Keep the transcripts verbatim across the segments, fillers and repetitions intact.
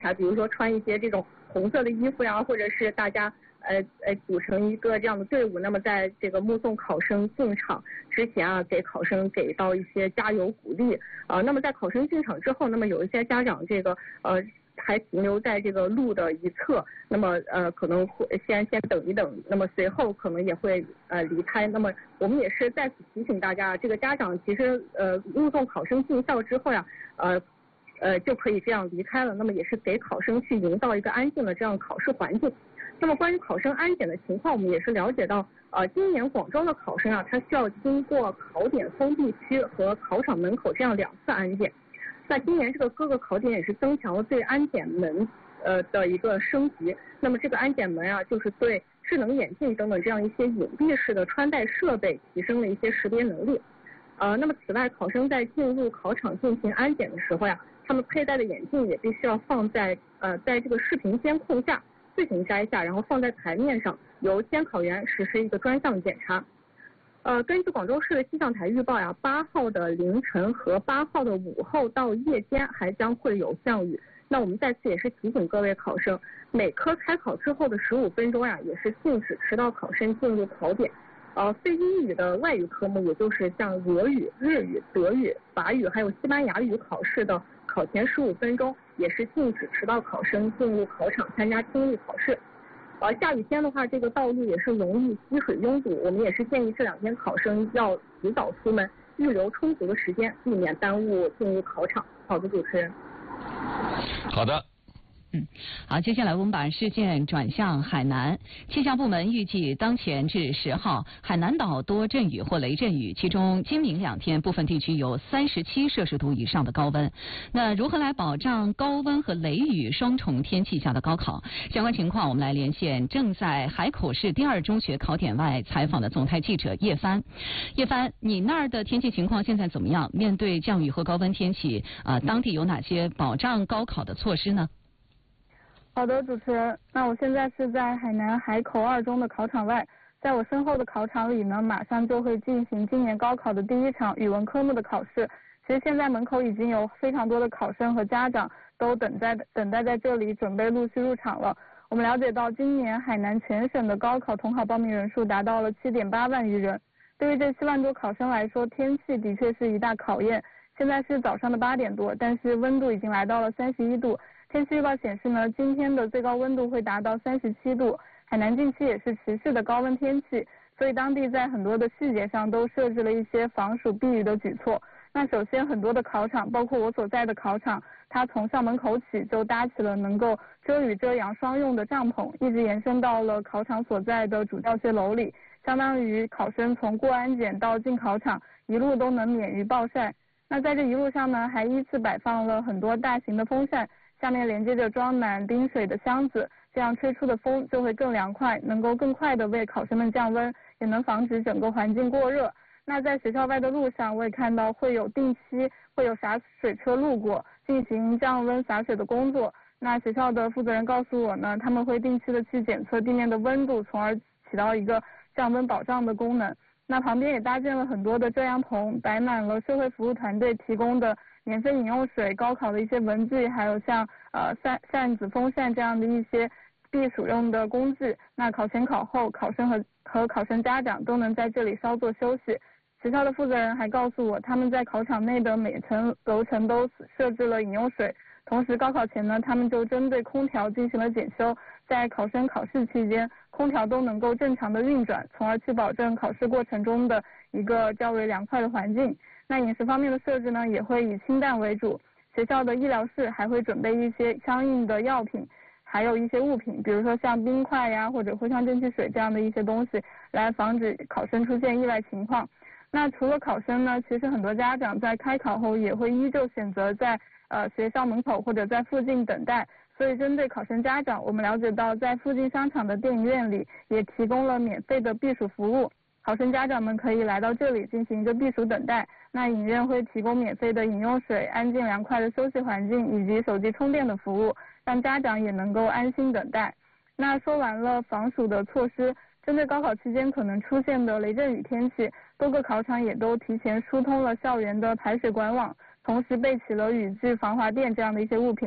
啊，比如说穿一些这种红色的衣服呀，或者是大家呃呃组成一个这样的队伍，那么在这个目送考生进场之前啊，给考生给到一些加油鼓励啊、呃。那么在考生进场之后，那么有一些家长这个呃还停留在这个路的一侧，那么呃可能会先先等一等，那么随后可能也会呃离开。那么我们也是在此提醒大家，这个家长其实呃目送考生进校之后呀，呃。呃，就可以这样离开了。那么也是给考生去营造一个安静的这样考试环境。那么关于考生安检的情况，我们也是了解到，呃，今年广州的考生啊，他需要经过考点封闭区和考场门口这样两次安检。那今年这个各个考点也是增强了对安检门呃的一个升级。那么这个安检门啊，就是对智能眼镜等等这样一些隐蔽式的穿戴设备提升了一些识别能力。呃，那么此外，考生在进入考场进行安检的时候呀，他们佩戴的眼镜也必须要放在呃，在这个视频监控下自行摘下，然后放在台面上，由监考员实施一个专项检查。呃，根据广州市的气象台预报呀，八号的凌晨和八号的午后到夜间还将会有降雨。那我们在此也是提醒各位考生，每科开考之后的十五分钟呀，也是禁止迟到考生进入考点。呃，非英语的外语科目，也就是像俄语、日语、德语、法语还有西班牙语考试的考前十五分钟，也是禁止迟到考生进入考场参加听力考试。呃，下雨天的话，这个道路也是容易积水拥堵，我们也是建议这两天考生要及早出门，预留充足的时间，避免耽误进入考场。好的，主持人。 好的。 嗯，好，接下来我们把视线转向海南。气象部门预计，当前至十号，海南岛多阵雨或雷阵雨，其中今明两天部分地区有三十七摄氏度以上的高温。那如何来保障高温和雷雨双重天气下的高考？相关情况，我们来连线正在海口市第二中学考点外采访的总台记者叶帆。叶帆，你那儿的天气情况现在怎么样？面对降雨和高温天气，呃，当地有哪些保障高考的措施呢？ 好的，主持人，那我现在是在海南海口二中的考场外，在我身后的考场里呢，马上就会进行今年高考的第一场语文科目的考试。其实现在门口已经有非常多的考生和家长都等在等待在这里，准备陆续入场了。我们了解到，今年海南全省的高考统考报名人数达到了七点八万余人。对于这七万多考生来说，天气的确是一大考验。现在是早上的八点多，但是温度已经来到了三十一度。天气预报显示呢，今天的最高温度会达到三十七度。海南近期也是持续的高温天气，所以当地在很多的细节上都设置了一些防暑避雨的举措。那首先，很多的考场，包括我所在的考场，它从校门口起就搭起了能够遮雨遮阳双用的帐篷，一直延伸到了考场所在的主教学楼里，相当于考生从过安检到进考场，一路都能免于暴晒。那在这一路上呢，还依次摆放了很多大型的风扇，下面连接着装满冰水的箱子，这样吹出的风就会更凉快，能够更快的为考生们降温，也能防止整个环境过热。那在学校外的路上，我也看到会有定期会有洒水车路过，进行降温洒水的工作。那学校的负责人告诉我呢，他们会定期的去检测地面的温度，从而起到一个降温保障的功能。那旁边也搭建了很多的遮阳棚，摆满了社会服务团队提供的免费饮用水、高考的一些文具，还有像呃扇扇子、风扇这样的一些避暑用的工具。那考前考后，考生和和考生家长都能在这里稍作休息。学校的负责人还告诉我，他们在考场内的每层楼层都设置了饮用水，同时高考前呢，他们就针对空调进行了检修，在考生考试期间，空调都能够正常的运转，从而去保证考试过程中的一个较为凉快的环境。那饮食方面的设置呢，也会以清淡为主。学校的医疗室还会准备一些相应的药品，还有一些物品，比如说像冰块呀或者藿香正气水这样的一些东西，来防止考生出现意外情况。那除了考生呢，其实很多家长在开考后也会依旧选择在呃学校门口或者在附近等待。所以针对考生家长，我们了解到在附近商场的电影院里也提供了免费的避暑服务，考生家长们可以来到这里进行一个避暑等待。那影院会提供免费的饮用水、安静凉快的休息环境以及手机充电的服务，让家长也能够安心等待。那说完了防暑的措施，针对高考期间可能出现的雷阵雨天气，多个考场也都提前疏通了校园的排水管网，同时备齐了雨具、防滑垫这样的一些物品，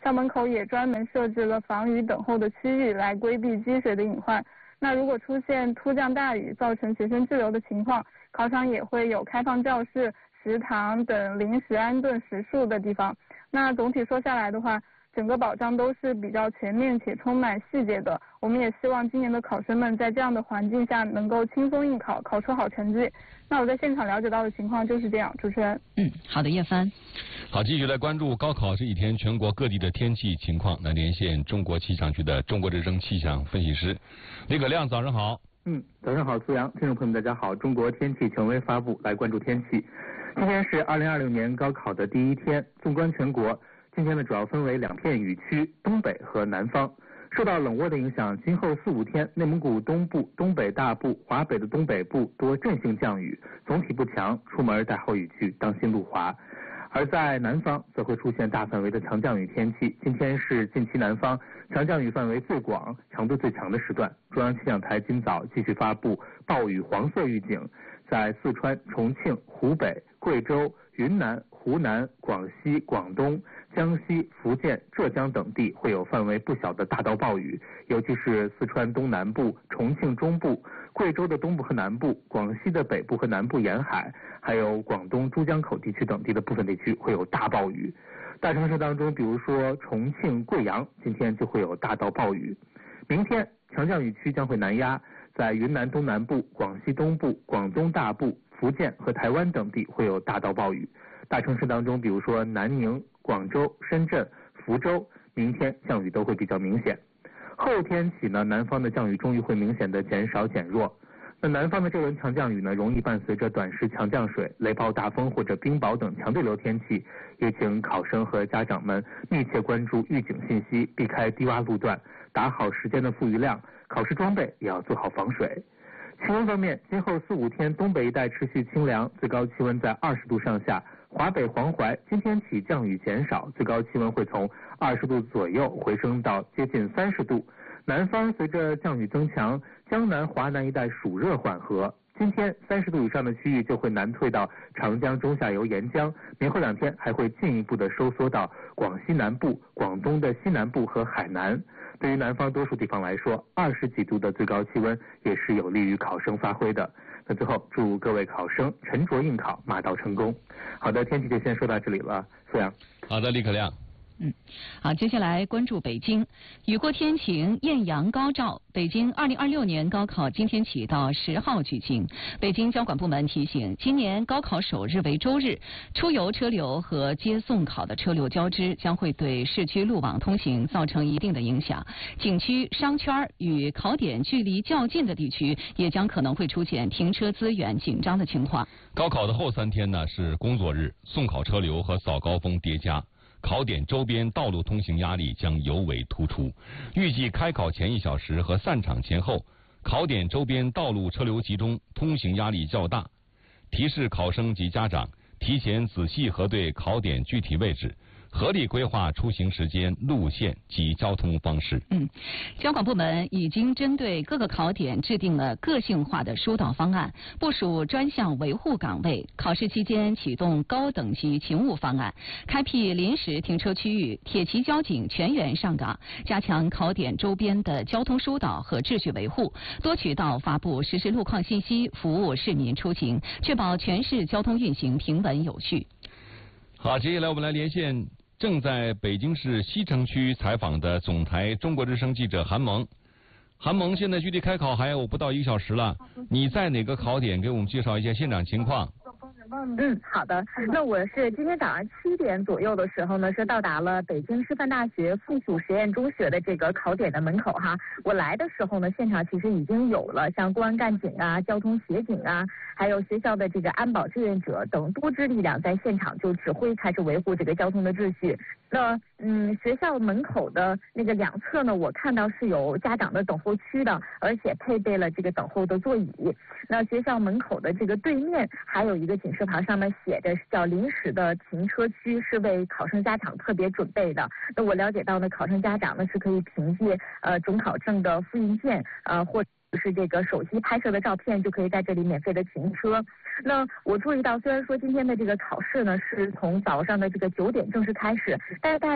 校门口也专门设置了防雨等候的区域来规避积水的隐患。那如果出现突降大雨造成学生滞留的情况，考场也会有开放教室、食堂等临时安顿食宿的地方。那总体说下来的话，整个保障都是比较全面且充满细节的。我们也希望今年的考生们在这样的环境下能够轻松应考，考出好成绩。那我在现场了解到的情况就是这样，主持人。 嗯，好的，叶帆。 好，继续来关注高考这几天全国各地的天气情况。来连线中国气象局的中国之声气象分析师李可亮，早上好。 嗯，早上好，苏阳，听众朋友们大家好。中国天气权威发布，来关注天气。今天是二零二六年高考的第一天，纵观全国，今天呢主要分为两片雨区，东北和南方。受到冷涡的影响，今后四五天，内蒙古东部、东北大部、华北的东北部多阵性降雨，总体不强，出门带好雨具，当心路滑。而在南方则会出现大范围的强降雨天气，今天是近期南方强降雨范围最广、强度最强的时段。中央气象台今早继续发布暴雨黄色预警，在四川、重庆、湖北、贵州、云南、湖南、广西、广东、江西、福建、浙江等地会有范围不小的大到暴雨，尤其是四川东南部、重庆中部、贵州的东部和南部、广西的北部和南部沿海，还有广东珠江口地区等地的部分地区会有大暴雨。大城市当中，比如说重庆、贵阳，今天就会有大到暴雨。明天强降雨区将会南压，在云南东南部、广西东部、广东大部、福建和台湾等地会有大到暴雨。大城市当中，比如说南宁、广州、深圳、福州，明天降雨都会比较明显。后天起呢，南方的降雨终于会明显的减少减弱。那南方的这轮强降雨呢，容易伴随着短时强降水、雷暴大风或者冰雹等强对流天气，也请考生和家长们密切关注预警信息，避开低洼路段，打好时间的富余量，考试装备也要做好防水。气温方面，今后四五天东北一带持续清凉，最高气温在二十度上下。华北、黄淮今天起降雨减少，最高气温会从二十度左右回升到接近三十度。南方随着降雨增强，江南、华南一带暑热缓和。今天三十度以上的区域就会南退到长江中下游沿江，明后两天还会进一步的收缩到广西南部、广东的西南部和海南。对于南方多数地方来说，二十几度的最高气温也是有利于考生发挥的。那最后祝各位考生沉着应考，马到成功。好的，天气就先说到这里了，苏阳。 好的，李可亮。 嗯，好，接下来关注北京，雨过天晴，艳阳高照。北京二零二六年高考今天起到十号举行。北京交管部门提醒，今年高考首日为周日，出游车流和接送考的车流交织，将会对市区路网通行造成一定的影响。景区、商圈与考点距离较近的地区，也将可能会出现停车资源紧张的情况。 高考的后三天呢是工作日，送考车流和早高峰叠加。考点周边道路通行压力将尤为突出，预计开考前一小时和散场前后，考点周边道路车流集中，通行压力较大。提示考生及家长提前仔细核对考点具体位置，合理规划出行时间、路线及交通方式。 嗯，交管部门已经针对各个考点制定了个性化的疏导方案，部署专项维护岗位。考试期间启动高等级勤务方案，开辟临时停车区域，铁骑交警全员上岗，加强考点周边的交通疏导和秩序维护，多渠道发布实时路况信息，服务市民出行，确保全市交通运行平稳有序。 好，接下来我们来连线正在北京市西城区采访的总台中国之声记者韩萌。韩萌，现在距离开考还有不到一个小时了，你在哪个考点？给我们介绍一下现场情况。 嗯，好的。那我是今天早上七点左右的时候呢，是到达了北京师范大学附属实验中学的这个考点的门口哈。我来的时候呢，现场其实已经有了像公安干警啊、交通协警啊，还有学校的这个安保志愿者等多支力量在现场就指挥开始维护这个交通的秩序。那嗯，学校门口的那个两侧呢，我看到是有家长的等候区的，而且配备了这个等候的座椅。那学校门口的这个对面还有一个警示牌，上面写着叫临时的停车区，是为考生家长特别准备的。那我了解到呢，考生家长呢是可以凭借呃准考证的复印件呃或者是这个手机拍摄的照片，就可以在这里免费的停车。那我注意到，虽然说今天的这个考试呢是从早上的这个九点正式开始，但是在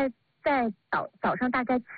在早早上大概